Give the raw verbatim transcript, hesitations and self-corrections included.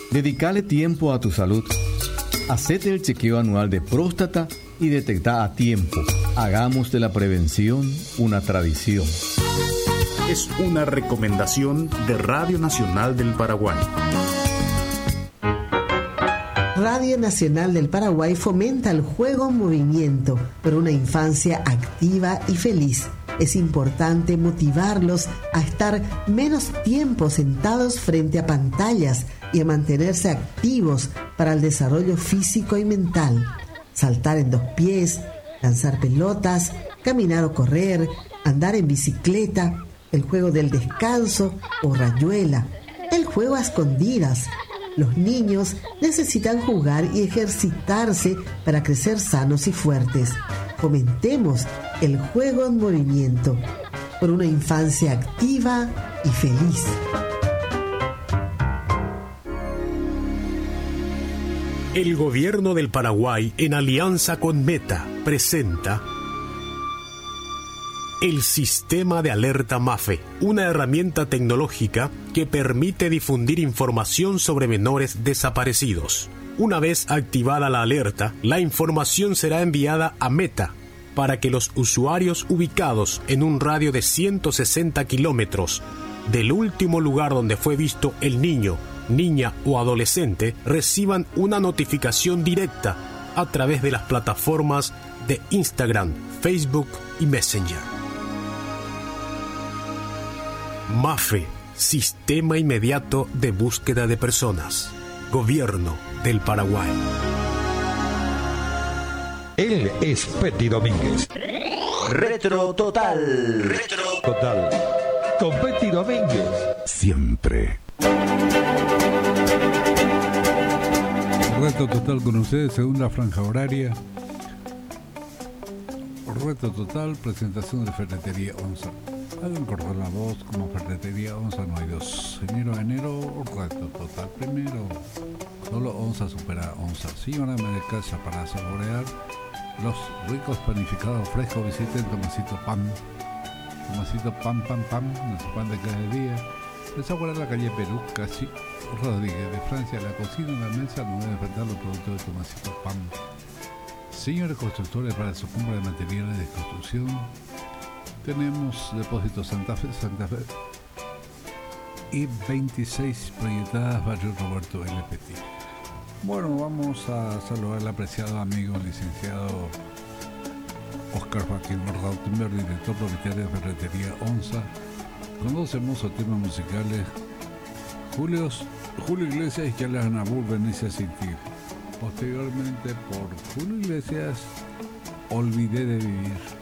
Dedicale tiempo a tu salud. Hacete el chequeo anual de próstata y detecta a tiempo. Hagamos de la prevención una tradición. Es una recomendación de Radio Nacional del Paraguay. Radio Nacional del Paraguay fomenta el juego en movimiento por una infancia activa y feliz. Es importante motivarlos a estar menos tiempo sentados frente a pantallas y a mantenerse activos para el desarrollo físico y mental. Saltar en dos pies, lanzar pelotas, caminar o correr, andar en bicicleta, el juego del descanso o rayuela, el juego a escondidas. Los niños necesitan jugar y ejercitarse para crecer sanos y fuertes. Fomentemos el juego en movimiento por una infancia activa y feliz. El Gobierno del Paraguay, en alianza con Meta, presenta el Sistema de Alerta MAFE, una herramienta tecnológica que permite difundir información sobre menores desaparecidos. Una vez activada la alerta, la información será enviada a Meta para que los usuarios ubicados en un radio de ciento sesenta kilómetros del último lugar donde fue visto el niño, niña o adolescente reciban una notificación directa a través de las plataformas de Instagram, Facebook y Messenger. MAFE, Sistema Inmediato de Búsqueda de Personas. Gobierno del Paraguay. Él es Petty Domínguez. Retro Total. Retro Total. Con Petty Domínguez. Siempre. Reto Total con ustedes, segunda franja horaria. Reto Total, presentación de Ferretería Onza. Hagan correr la voz, como Ferretería Onza no hay dos. Enero a enero, Reto Total. Primero, solo Onza supera Onza. Señora ama de casa, para saborear los ricos panificados frescos, visiten Tomasito Pan. Tomasito Pan, Pan, Pan, nuestro pan de cada día. De saborear la calle Perú, casi Rodríguez de Francia, la cocina en la mesa, no debe faltar los productos de Tomasito Pan. Señores constructores, para su compra de materiales de construcción, tenemos Depósito Santa Fe, Santa Fe y veintiséis proyectadas, barrio Roberto L P T. Bueno, vamos a saludar al apreciado amigo licenciado Oscar Joaquín Rautenberg, director propietario de Ferretería Onza, con dos hermosos temas musicales. Julio, Julio Iglesias y Charles Aznavour, Venirse a sentir. Posteriormente por Julio Iglesias, Olvidé de vivir.